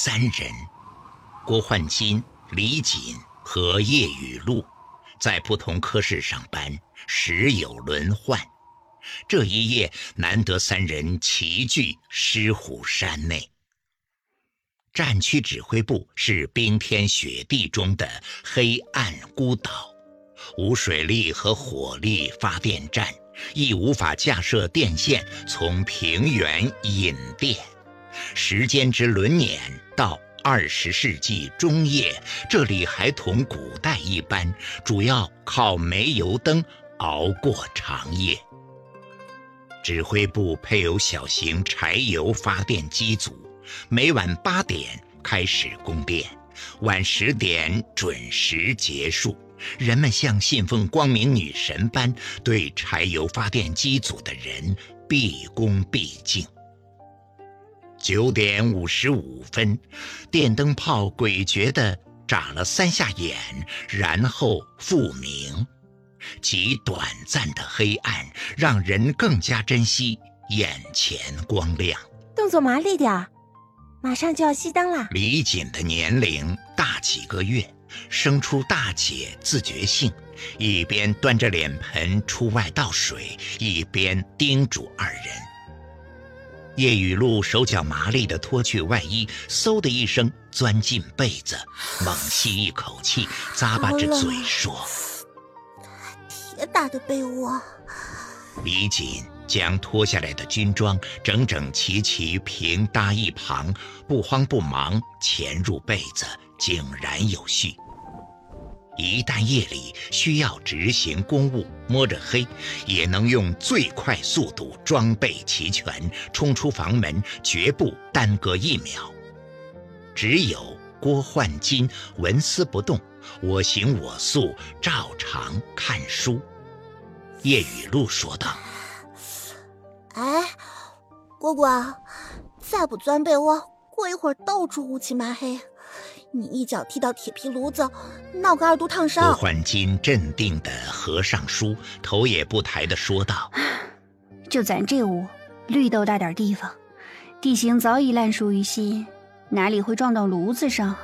3人，郭焕金、李锦和叶雨露，在不同科室上班，时有轮换。这一夜难得3人齐聚狮虎山内。战区指挥部是冰天雪地中的黑暗孤岛，无水力和火力发电站，亦无法架设电线从平原引电。时间之轮撵，到20世纪中叶，这里还同古代一般，主要靠煤油灯熬过长夜。指挥部配有小型柴油发电机组，每晚8点开始供电，晚10点准时结束。人们像信奉光明女神般，对柴油发电机组的人毕恭毕敬。9点55分，电灯泡诡谲地眨了3下眼，然后复明。极短暂的黑暗让人更加珍惜眼前光亮。 动作麻利点，马上就要熄灯了。 李锦的年龄大几个月，生出大姐自觉性，一边端着脸盆出外倒水，一边叮嘱2人。叶雨露手脚麻利地脱去外衣，嗖的一声钻进被子，猛吸一口气，咂巴着嘴说： 铁打的被窝。 李锦将脱下来的军装整整齐齐平搭一旁，不慌不忙潜入被子，井然有序。一旦夜里需要执行公务，摸着黑也能用最快速度装备齐全，冲出房门，绝不耽搁1秒。只有郭焕金纹丝不动，我行我素，照常看书。叶雨露说道： 哎，蝈蝈，再不钻被窝，过一会儿到处乌漆麻黑，你一脚踢到铁皮炉子，闹个2度烫伤。 郭焕金镇定地合上书，头也不抬地说道： 就咱这屋绿豆大点地方，地形早已烂熟于心，哪里会撞到炉子上？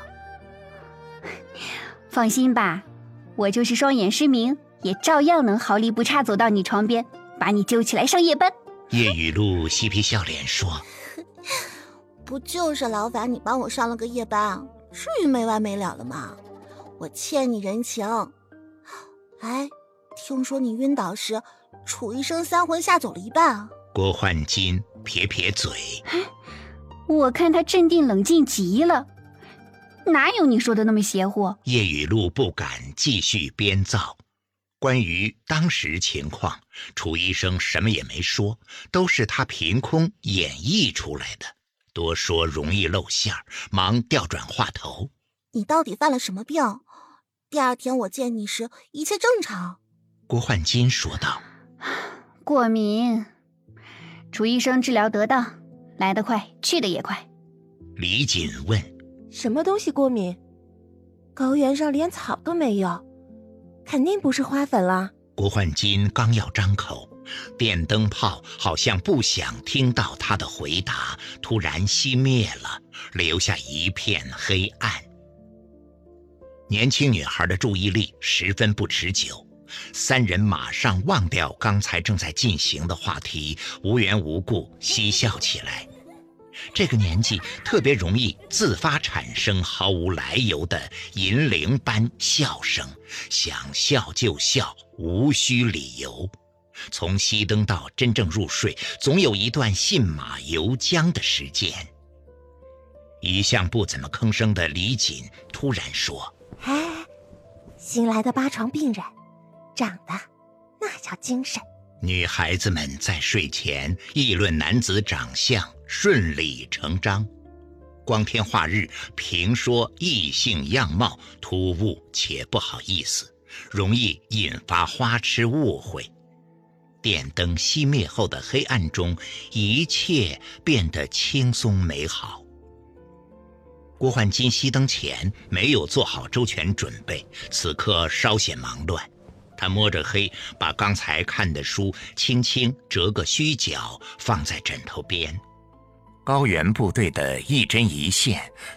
放心吧，我就是双眼失明，也照样能毫厘不差走到你床边，把你揪起来上夜班。 叶雨露嬉皮笑脸说： 不就是劳烦你帮我上了个夜班，至于没完没了了吗？我欠你人情。哎，听说你晕倒时，楚医生3魂下走了一半啊。 郭焕金撇撇嘴： 我看他镇定冷静极了，哪有你说的那么邪乎？ 叶雨露不敢继续编造。关于当时情况，楚医生什么也没说，都是他凭空演绎出来的，多说容易露馅儿，忙调转话头： 你到底犯了什么病？第2天我见你时一切正常。 郭焕金说道： 过敏。楚医生治疗得当，来得快，去得也快。 李锦问： 什么东西过敏？高原上连草都没有，肯定不是花粉啦。 郭焕金刚要张口，电灯泡好像不想听到他的回答，突然熄灭了，留下一片黑暗。年轻女孩的注意力十分不持久，3人马上忘掉刚才正在进行的话题，无缘无故嬉笑起来。这个年纪特别容易自发产生毫无来由的银铃般笑声，想笑就笑，无需理由。从熄灯到真正入睡，总有一段信马由缰的时间。一向不怎么吭声的李锦突然说： 哎，新来的8床病人，长得那叫精神。 女孩子们在睡前议论男子长相，顺理成章。光天化日评说异性样貌，突兀且不好意思，容易引发花痴误会。电灯熄灭后的黑暗中，一切变得轻松美好。郭焕金熄灯前没有做好周全准备，此刻稍显忙乱。他摸着黑，把刚才看的书轻轻折个虚角，放在枕头边。高原部队的一针一线